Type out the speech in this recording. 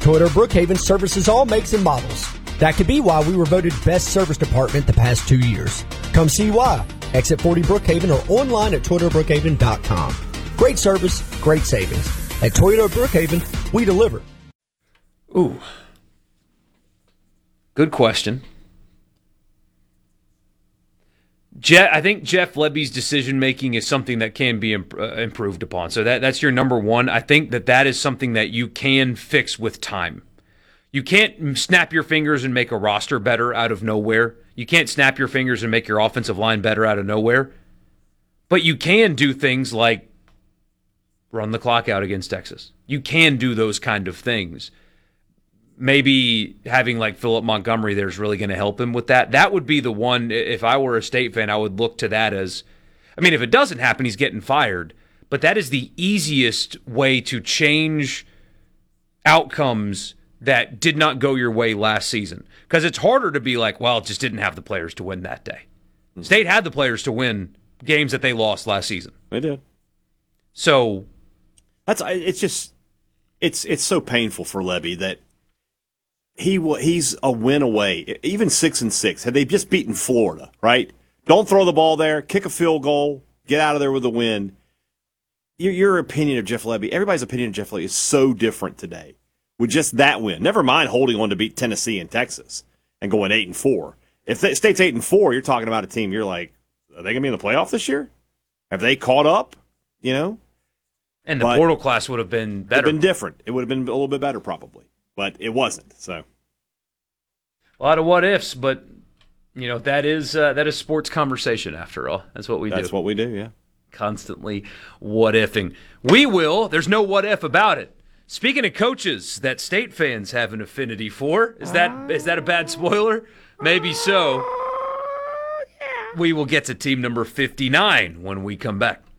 Toyota Brookhaven services all makes and models. That could be why we were voted best service department the past 2 years. Come see why. Exit 40 Brookhaven or online at ToyotaBrookhaven.com. Great service, great savings. At Toyota Brookhaven, we deliver. Ooh. Good question. I think Jeff Lebby's decision-making is something that can be improved upon. So that's your number one. I think that is something that you can fix with time. You can't snap your fingers and make a roster better out of nowhere. You can't snap your fingers and make your offensive line better out of nowhere. But you can do things like run the clock out against Texas. You can do those kind of things. Maybe having like Philip Montgomery there is really going to help him with that. That would be the one, if I were a State fan, I would look to that as, I mean, if it doesn't happen, he's getting fired. But that is the easiest way to change outcomes that did not go your way last season. Because it's harder to be like, well, it just didn't have the players to win that day. Mm-hmm. State had the players to win games that they lost last season. They did. So it's so painful for Lebby that he's a win away, even 6-6. Had they just beaten Florida, right? Don't throw the ball there, kick a field goal, get out of there with a win. Your opinion of Jeff Lebby, everybody's opinion of Jeff Lebby is so different today. With just that win, never mind holding on to beat Tennessee and Texas and going 8-4. If the State's 8-4, you're talking about a team. You're like, are they going to be in the playoff this year? Have they caught up? You know, and the portal class would have been better. It would have been different. It would have been a little bit better, probably, but it wasn't. So a lot of what ifs, but you know that is sports conversation after all. That's what we do. That's what we do. Yeah, constantly what ifing. We will. There's no what if about it. Speaking of coaches that State fans have an affinity for, is that a bad spoiler? Maybe so. We will get to team number 59 when we come back.